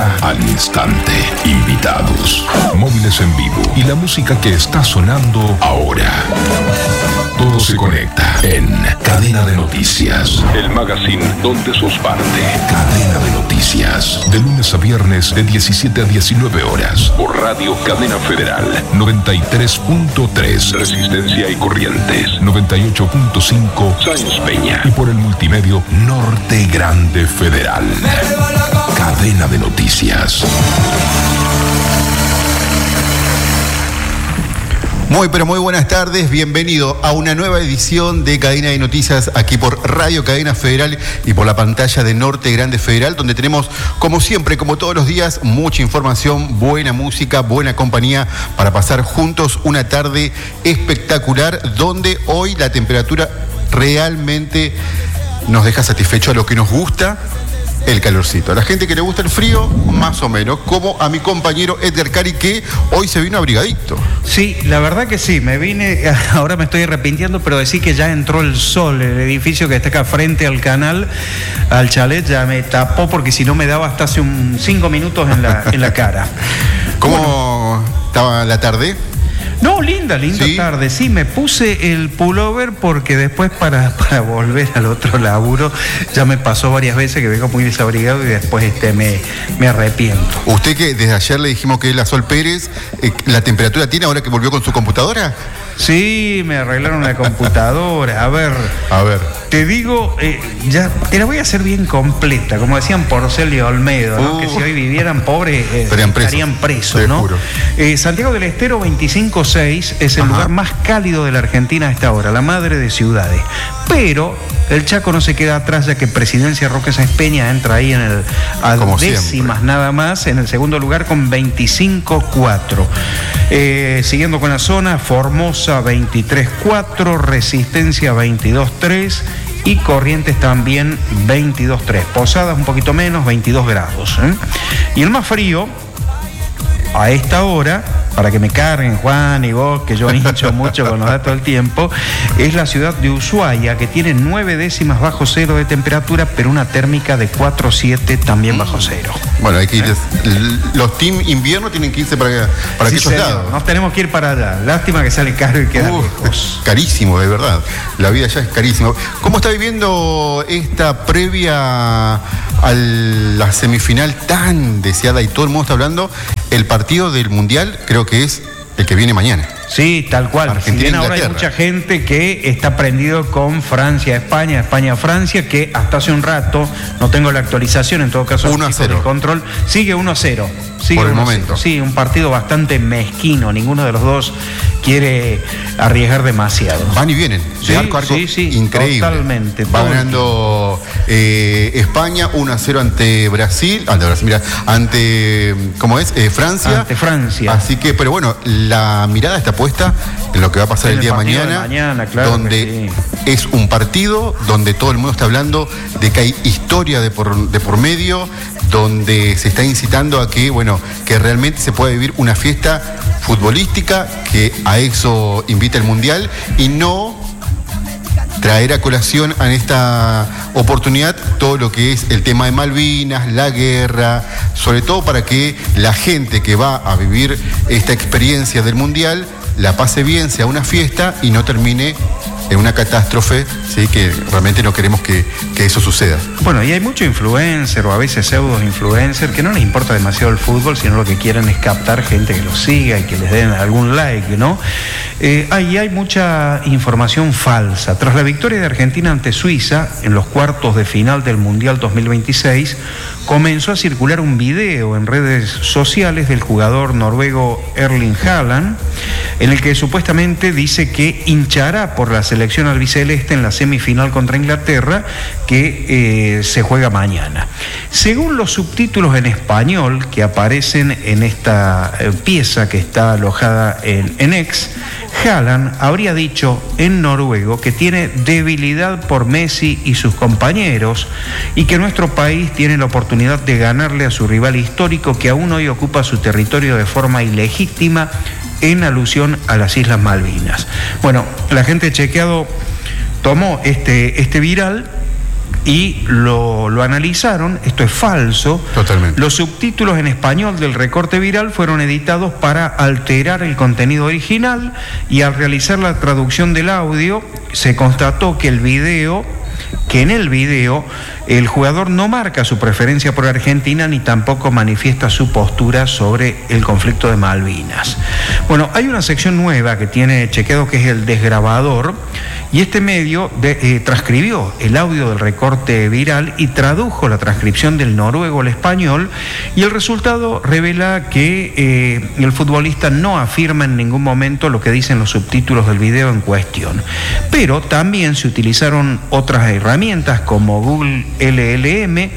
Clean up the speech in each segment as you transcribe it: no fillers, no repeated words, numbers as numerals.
Música al instante, invitados, móviles en vivo y la música que está sonando ahora. Todo se conecta en Cadena de Noticias, el magazine donde sos parte. Cadena de Noticias, de lunes a viernes de 17 a 19 horas, por Radio Cadena Federal, 93.3, Resistencia y Corrientes, 98.5, Sáenz Peña, y por el multimedio Norte Grande Federal. Cadena de Noticias. Muy pero muy buenas tardes, bienvenido a una nueva edición de Cadena de Noticias aquí por Radio Cadena Federal y por la pantalla de Norte Grande Federal, donde tenemos, como siempre, como todos los días, mucha información, buena música, buena compañía para pasar juntos una tarde espectacular, donde hoy la temperatura realmente nos deja satisfecho a lo que nos gusta. El calorcito. A la gente que le gusta el frío, más o menos, como a mi compañero Edgar Cari, que hoy se vino abrigadito. Sí, la verdad que sí, me vine, ahora me estoy arrepintiendo, pero decir que ya entró el sol, el edificio que está acá frente al canal, al chalet, ya me tapó porque si no me daba hasta hace 5 minutos en la cara. ¿Cómo estaba la tarde? No, linda ¿Sí? tarde. Sí, me puse el pullover porque después para volver al otro laburo ya me pasó varias veces que vengo muy desabrigado y después me arrepiento. Usted que desde ayer le dijimos que es la Sol Pérez, ¿la temperatura tiene ahora que volvió con su computadora? Sí, me arreglaron la computadora. A ver. Te digo, ya te la voy a hacer bien completa, como decían Porcel y Olmedo, ¿no? Que si hoy vivieran pobres estarían presos, ¿no? Santiago del Estero 256 es el lugar más cálido de la Argentina a esta hora, la madre de ciudades. Pero el Chaco no se queda atrás, ya que Presidencia Roque Sáenz Peña entra ahí a décimas nada más, en el segundo lugar con 25.4. Siguiendo con la zona, Formosa 23.4, Resistencia 22.3 y Corrientes también 22.3. Posadas un poquito menos, 22 grados. Y el más frío, a esta hora, para que me carguen Juan y vos, que yo hincho mucho con los datos del tiempo, es la ciudad de Ushuaia, que tiene 9 décimas bajo cero de temperatura, pero una térmica de 4.7 también bajo cero. Bueno, hay que ir. Los team invierno tienen que irse para aquellos lados. Nos tenemos que ir para allá. Lástima que sale caro y queda lejos. Carísimo, de verdad. La vida ya es carísima. ¿Cómo está viviendo esta previa a la semifinal tan deseada y todo el mundo está hablando? El partido del Mundial creo que es el que viene mañana. Sí, tal cual. Argentina, si bien ahora hay Inglaterra. mucha gente que está prendido con Francia-España, España-Francia, que hasta hace un rato, no tengo la actualización, en todo caso 1-0. el control, sigue 1-0. Por el momento. Sí, un partido bastante mezquino, ninguno de los dos quiere arriesgar demasiado. Van y vienen, Sí, de arco a arco, sí, increíble. totalmente. Va ganando España 1-0 ante Brasil, ¿cómo es? Francia. Ante Francia. Así que, pero bueno, la mirada está puesta en lo que va a pasar el día de mañana, claro, donde es un partido donde todo el mundo está hablando de que hay historia de por medio, donde se está incitando a que, bueno, que realmente se pueda vivir una fiesta futbolística, que a eso invita el Mundial, y no traer a colación en esta oportunidad todo lo que es el tema de Malvinas, la guerra, sobre todo para que la gente que va a vivir esta experiencia del Mundial la pase bien, sea una fiesta y no termine en una catástrofe, ¿sí? Que realmente no queremos que eso suceda. Bueno, y hay mucho influencer o a veces pseudo influencer que no les importa demasiado el fútbol, sino lo que quieren es captar gente que los siga y que les den algún like, ¿no? Hay mucha información falsa. Tras la victoria de Argentina ante Suiza en los cuartos de final del Mundial 2026, comenzó a circular un video en redes sociales del jugador noruego Erling Haaland, en el que supuestamente dice que hinchará por la selección albiceleste en la semifinal contra Inglaterra, que se juega mañana. Según los subtítulos en español que aparecen en esta pieza que está alojada en X, Haaland habría dicho en noruego que tiene debilidad por Messi y sus compañeros y que nuestro país tiene la oportunidad de ganarle a su rival histórico que aún hoy ocupa su territorio de forma ilegítima, en alusión a las Islas Malvinas. Bueno, la gente de Chequeado tomó este viral y lo analizaron. Esto es falso. Totalmente. Los subtítulos en español del recorte viral fueron editados para alterar el contenido original, y al realizar la traducción del audio se constató que en el video el jugador no marca su preferencia por Argentina ni tampoco manifiesta su postura sobre el conflicto de Malvinas. Bueno, hay una sección nueva que tiene chequeado, que es el desgrabador, y este medio transcribió el audio del recorte viral y tradujo la transcripción del noruego al español, y el resultado revela que el futbolista no afirma en ningún momento lo que dicen los subtítulos del video en cuestión. Pero también se utilizaron otras herramientas como Google LLM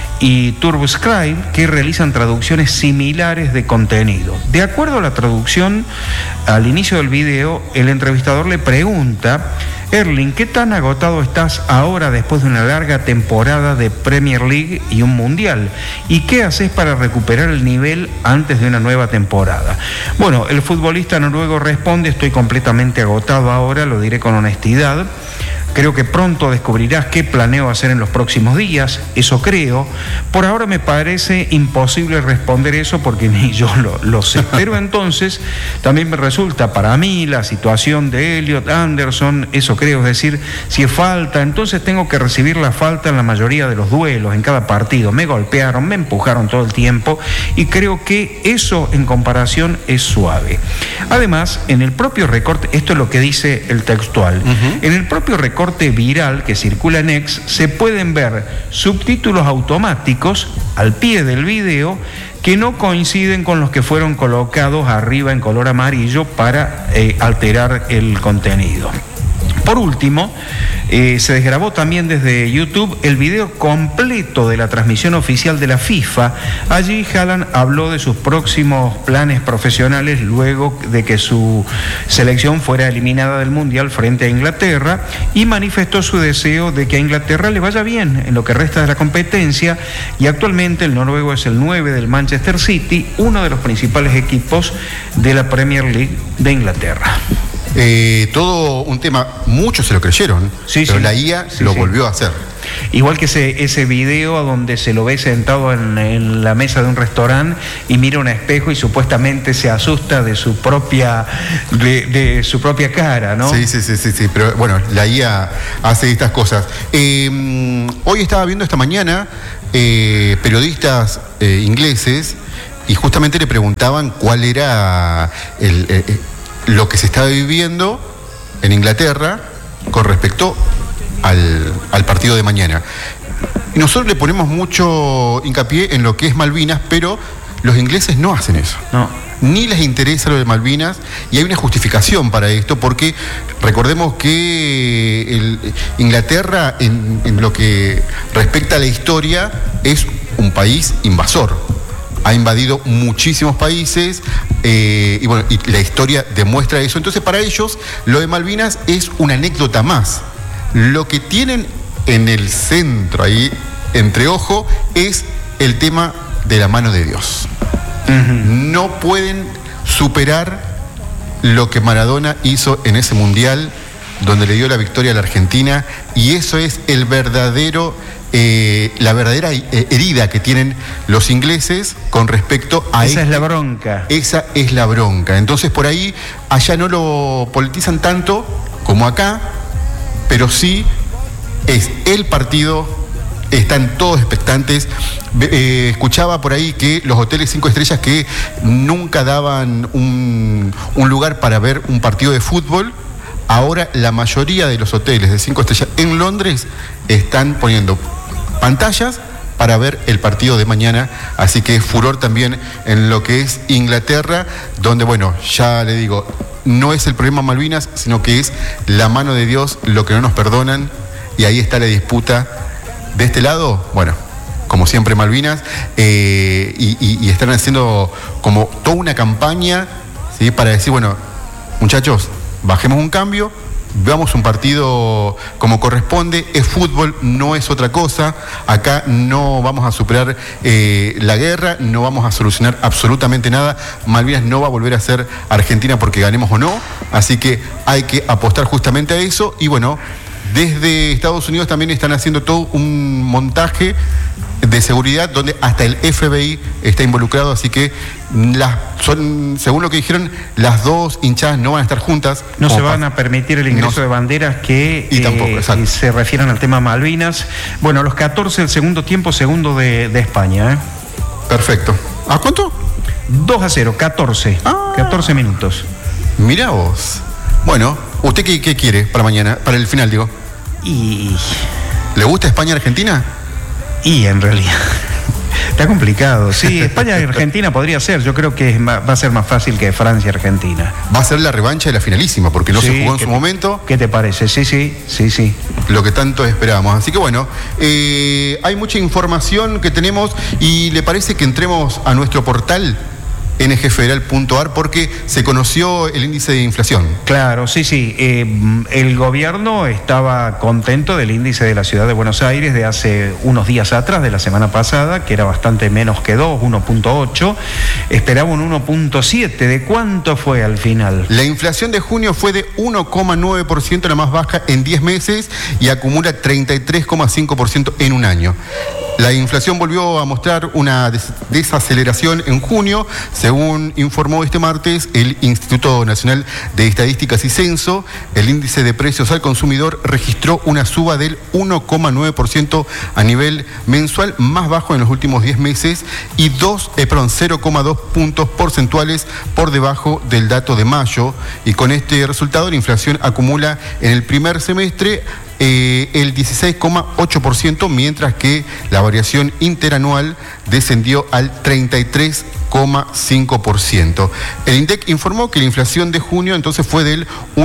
y TurboScribe, que realizan traducciones similares de contenido. De acuerdo a la traducción, al inicio del video, el entrevistador le pregunta: Erling, ¿qué tan agotado estás ahora después de una larga temporada de Premier League y un Mundial? ¿Y qué haces para recuperar el nivel antes de una nueva temporada? Bueno, el futbolista noruego responde: estoy completamente agotado ahora, lo diré con honestidad. Creo que pronto descubrirás qué planeo hacer en los próximos días, eso creo. Por ahora me parece imposible responder eso porque ni yo lo sé. Pero entonces también me resulta para mí la situación de Elliot Anderson, eso creo, es decir, si es falta, entonces tengo que recibir la falta en la mayoría de los duelos, en cada partido. Me golpearon, me empujaron todo el tiempo y creo que eso en comparación es suave. Además, en el propio recorte, esto es lo que dice el textual, en el propio recorte viral que circula en X se pueden ver subtítulos automáticos al pie del video que no coinciden con los que fueron colocados arriba en color amarillo para alterar el contenido. Por último, se desgrabó también desde YouTube el video completo de la transmisión oficial de la FIFA. Allí Haaland habló de sus próximos planes profesionales luego de que su selección fuera eliminada del Mundial frente a Inglaterra, y manifestó su deseo de que a Inglaterra le vaya bien en lo que resta de la competencia, y actualmente el noruego es el 9 del Manchester City, uno de los principales equipos de la Premier League de Inglaterra. Todo un tema, muchos se lo creyeron, pero la IA lo volvió a hacer. Igual que ese video donde se lo ve sentado en la mesa de un restaurante y mira un espejo y supuestamente se asusta de su propia cara, ¿no? Sí, pero bueno, la IA hace estas cosas. Hoy estaba viendo esta mañana periodistas ingleses, y justamente le preguntaban cuál era lo que se estaba viviendo en Inglaterra con respecto al partido de mañana. Y nosotros le ponemos mucho hincapié en lo que es Malvinas, pero los ingleses no hacen eso. No. Ni les interesa lo de Malvinas, y hay una justificación para esto, porque recordemos que Inglaterra, en lo que respecta a la historia, es un país invasor. Ha invadido muchísimos países y la historia demuestra eso. Entonces, para ellos, lo de Malvinas es una anécdota más. Lo que tienen en el centro, ahí, entre ojo, es el tema de la mano de Dios. No pueden superar lo que Maradona hizo en ese Mundial, donde le dio la victoria a la Argentina, y eso es la verdadera herida que tienen los ingleses con respecto a esa es la bronca. Esa es la bronca. Entonces, por ahí, allá no lo politizan tanto como acá, pero sí es el partido, están todos expectantes. Escuchaba por ahí que los hoteles 5 estrellas que nunca daban un lugar para ver un partido de fútbol, ahora la mayoría de los hoteles de 5 estrellas en Londres están poniendo pantallas para ver el partido de mañana, así que furor también en lo que es Inglaterra, donde, bueno, ya le digo, no es el problema Malvinas, sino que es la mano de Dios lo que no nos perdonan, y ahí está la disputa. De este lado, bueno, como siempre Malvinas, y están haciendo como toda una campaña, ¿sí?, para decir, bueno, muchachos, bajemos un cambio, veamos un partido como corresponde, es fútbol, no es otra cosa. Acá no vamos a superar la guerra, no vamos a solucionar absolutamente nada. Malvinas no va a volver a ser Argentina porque ganemos o no, así que hay que apostar justamente a eso. Y bueno, Desde Estados Unidos también están haciendo todo un montaje de seguridad donde hasta el FBI está involucrado, así que según lo que dijeron, las dos hinchadas no van a estar juntas. No se van a permitir el ingreso de banderas que se refieran al tema Malvinas. Bueno, los 14 del segundo tiempo, segundo de España. Perfecto. ¿A cuánto? 2-0, 14. 14 minutos. Mirá vos. Bueno, ¿usted qué quiere para mañana, para el final, digo? ¿Le gusta España-Argentina? Y en realidad está complicado. Sí, España-Argentina podría ser. Yo creo que va a ser más fácil que Francia-Argentina. Va a ser la revancha de la finalísima, porque no se jugó en su momento. ¿Qué te parece? Sí. Lo que tanto esperábamos. Así que bueno, hay mucha información que tenemos y ¿le parece que entremos a nuestro portal ngfederal.ar porque se conoció el índice de inflación? Claro, sí. El gobierno estaba contento del índice de la ciudad de Buenos Aires de hace unos días atrás, de la semana pasada, que era bastante menos que 2, 1.8. Esperaba un 1.7. ¿De cuánto fue al final? La inflación de junio fue de 1,9%, la más baja en 10 meses, y acumula 33,5% en un año. La inflación volvió a mostrar una desaceleración en junio, según informó este martes el Instituto Nacional de Estadísticas y Censo. El índice de precios al consumidor registró una suba del 1,9% a nivel mensual, más bajo en los últimos 10 meses, y 0,2 puntos porcentuales por debajo del dato de mayo. Y con este resultado, la inflación acumula en el primer semestre el 16,8%, mientras que la variación interanual descendió al 33,5%. El INDEC informó que la inflación de junio entonces fue del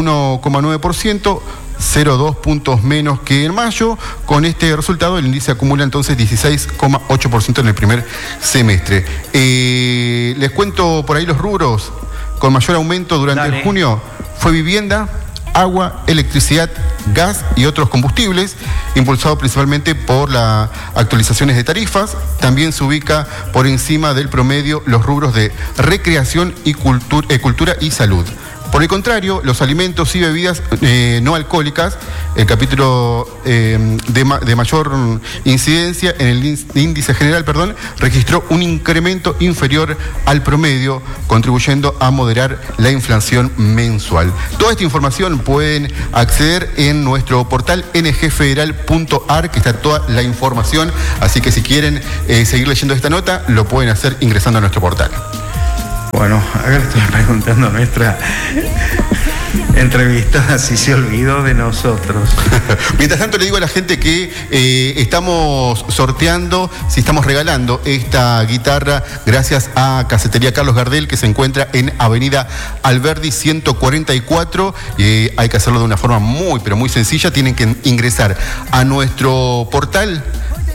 1,9%, 0,2 puntos menos que en mayo. Con este resultado, el índice acumula entonces 16,8% en el primer semestre. Les cuento por ahí los rubros con mayor aumento durante el junio. Fue vivienda, agua, electricidad, gas y otros combustibles, impulsado principalmente por las actualizaciones de tarifas. También se ubica por encima del promedio los rubros de recreación y cultura y salud. Por el contrario, los alimentos y bebidas no alcohólicas, el capítulo de mayor incidencia en el índice general, registró un incremento inferior al promedio, contribuyendo a moderar la inflación mensual. Toda esta información pueden acceder en nuestro portal ngfederal.ar, que está toda la información, así que si quieren seguir leyendo esta nota, lo pueden hacer ingresando a nuestro portal. Bueno, acá le estoy preguntando a nuestra entrevistada si se olvidó de nosotros. Mientras tanto, le digo a la gente que estamos sorteando, si estamos regalando esta guitarra gracias a Casetería Carlos Gardel, que se encuentra en Avenida Alberdi 144. Hay que hacerlo de una forma muy, pero muy sencilla. Tienen que ingresar a nuestro portal,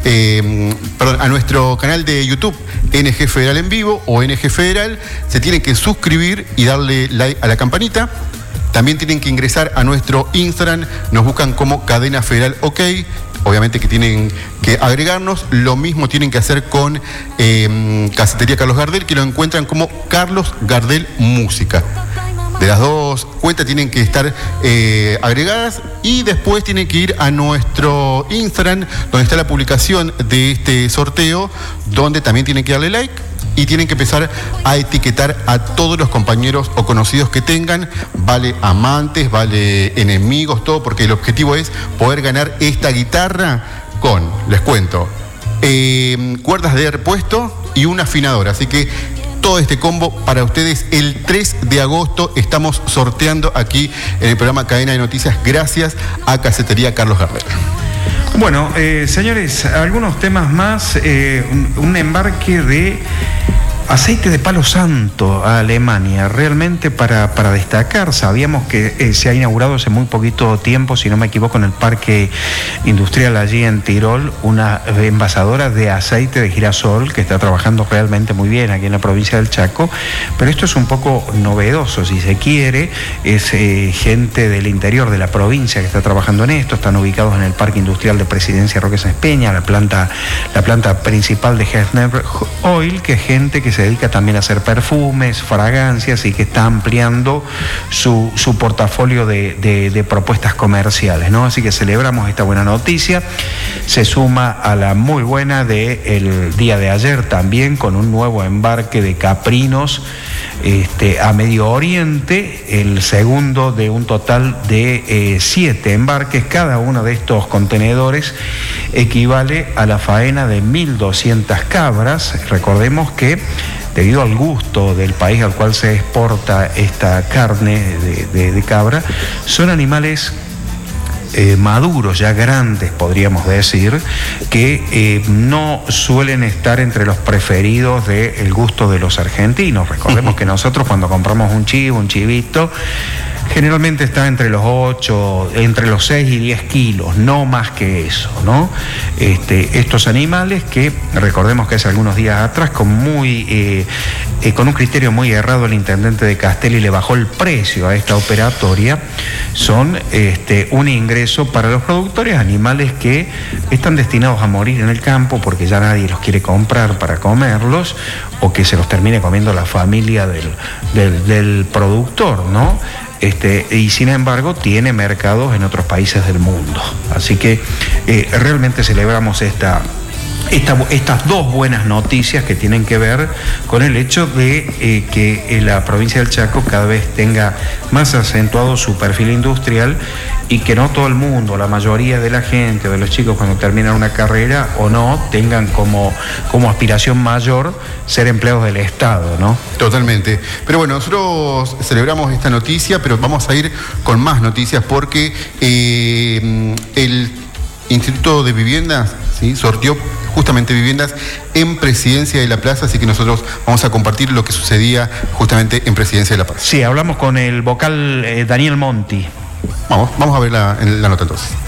a nuestro canal de YouTube, NG Federal en Vivo o NG Federal. Se tienen que suscribir y darle like a la campanita. También tienen que ingresar a nuestro Instagram, nos buscan como Cadena Federal OK. Obviamente que tienen que agregarnos. Lo mismo tienen que hacer con Casetería Carlos Gardel, que lo encuentran como Carlos Gardel Música. De las dos cuentas tienen que estar agregadas, y después tienen que ir a nuestro Instagram, donde está la publicación de este sorteo, donde también tienen que darle like y tienen que empezar a etiquetar a todos los compañeros o conocidos que tengan. Vale amantes, vale enemigos, todo, porque el objetivo es poder ganar esta guitarra con, les cuento, cuerdas de repuesto y un afinador. Así que todo este combo para ustedes. El 3 de agosto estamos sorteando aquí en el programa Cadena de Noticias, gracias a Casetería Carlos Gardel. Bueno, señores, algunos temas más. Un embarque de aceite de palo santo a Alemania, realmente para destacar. Sabíamos que se ha inaugurado hace muy poquito tiempo, si no me equivoco, en el parque industrial allí en Tirol, una envasadora de aceite de girasol que está trabajando realmente muy bien aquí en la provincia del Chaco, pero esto es un poco novedoso, si se quiere. Es gente del interior de la provincia que está trabajando en esto. Están ubicados en el parque industrial de Presidencia Roque Sáenz Peña, la planta principal de Hefner Oil, que es gente que se se dedica también a hacer perfumes, fragancias y que está ampliando su portafolio de propuestas comerciales, ¿no? Así que celebramos esta buena noticia. Se suma a la muy buena del día de ayer también con un nuevo embarque de caprinos a Medio Oriente, el segundo de un total de 7 embarques. Cada uno de estos contenedores equivale a la faena de 1.200 cabras. Recordemos que debido al gusto del país al cual se exporta esta carne de cabra, son animales maduros, ya grandes podríamos decir, que no suelen estar entre los preferidos del gusto de los argentinos. Recordemos que nosotros cuando compramos un chivo, un chivito, generalmente está entre los 6 y 10 kilos, no más que eso, ¿no? Estos animales que, recordemos que hace algunos días atrás, con un criterio muy errado, el intendente de Castelli le bajó el precio a esta operatoria, son un ingreso para los productores, animales que están destinados a morir en el campo porque ya nadie los quiere comprar para comerlos, o que se los termine comiendo la familia del productor, ¿no? Y sin embargo tiene mercados en otros países del mundo. Así que realmente celebramos estas dos buenas noticias que tienen que ver con el hecho de que la provincia del Chaco cada vez tenga más acentuado su perfil industrial y que no todo el mundo, la mayoría de la gente, de los chicos cuando terminan una carrera o no, tengan como aspiración mayor ser empleados del Estado, ¿no? Totalmente. Pero bueno, nosotros celebramos esta noticia, pero vamos a ir con más noticias porque el Instituto de Viviendas, ¿sí?, sorteó justamente viviendas en Presidencia de la Plaza, así que nosotros vamos a compartir lo que sucedía justamente en Presidencia de la Plaza. Sí, hablamos con el vocal Daniel Monti. Vamos a ver la nota entonces.